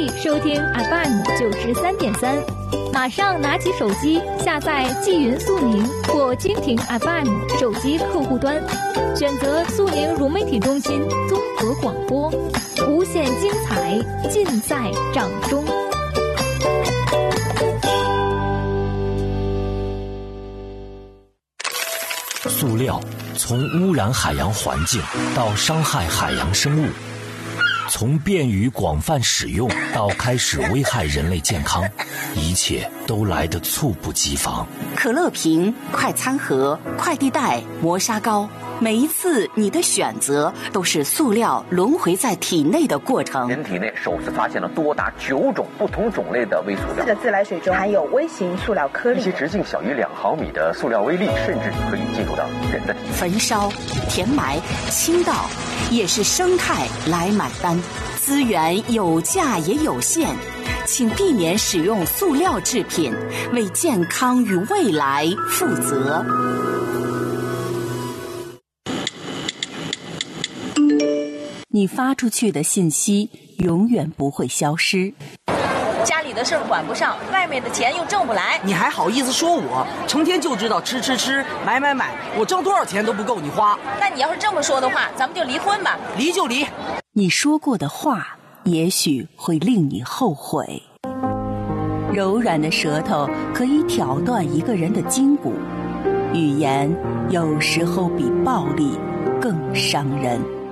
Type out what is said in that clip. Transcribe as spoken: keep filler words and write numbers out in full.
力收听 F M 九十三点三，马上拿起手机下载纪云速宁或蜻蜓 F M 手机客户端，选择速宁融媒体中心综合广播，无限精彩尽在掌中。 塑料从污染海洋环境到伤害海洋生物，从便于广泛使用到开始危害人类健康，一切都来得猝不及防。 可乐瓶、快餐盒、快递袋、磨砂膏，每一次你的选择都是塑料轮回在体内的过程。 人体内首次发现了多达九种不同种类的微塑料。 四个自来水中含有微型塑料颗粒， 一些直径小于两毫米的塑料微粒，甚至可以进入到人的体内。 焚烧、填埋、倾倒，也是生态来买单。资源有价也有限，请避免使用塑料制品，为健康与未来负责。你发出去的信息永远不会消失。 家里的事儿管不上，外面的钱又挣不来， 你还好意思说我？成天就知道吃吃吃，买买买，我挣多少钱都不够你花。 那你要是这么说的话，咱们就离婚吧。 离就离。 你说过的话也许会令你后悔。柔软的舌头可以挑断一个人的筋骨，语言有时候比暴力更伤人。